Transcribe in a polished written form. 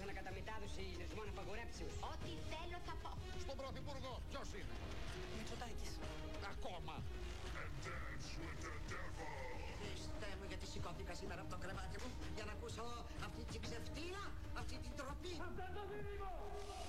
ανακαταμετάδοση δεσμών απαγορέψεως. Ό,τι θέλω θα πω. Στον πρωθυπουργό, ποιος είναι? Μητσοτάκης. Ακόμα. Χριστέ μου, γιατί σηκώθηκα σήμερα από το κρεβάτι μου για να ακούσω αυτή την ξεφτύλα, αυτή την τροπή. Αυτό το δίδυμο!